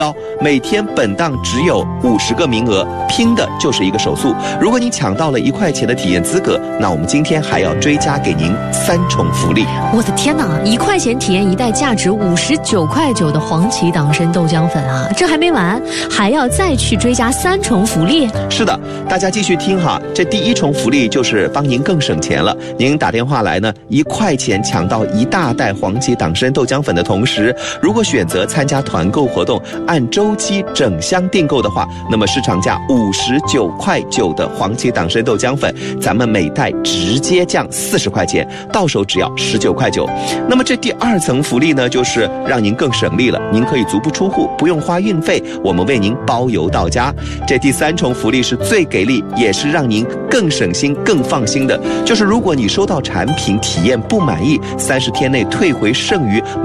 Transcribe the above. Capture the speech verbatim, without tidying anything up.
每天本档只有五十个名额，拼的就是一个手速。如果您抢到了一块钱的体验资格，那我们今天还要追加给您三重福利。 我的天哪，一块钱体验一袋价值五十九块九的黄芪党参豆浆粉啊！这还没完，还要再去追加三重福利。 是的，大家继续听哈。这第一重福利就是帮您更省钱了。您打电话来呢，一块钱抢到一大袋黄芪党参豆浆粉的同时，如果选择参加团购活动，按周期整箱订购的话，那么市场价五十九块九的黄芪党参豆浆粉，咱们每袋直接降四十块钱，到手只要十九块九。那么这第二层福利呢，就是让您更省力了，您可以足不出户，不用花运费，我们为您包邮到家。这第三重福利是最给力，也是让您更省心、更放心的，就是如果你收到产品体验不满意，三十天内退回剩余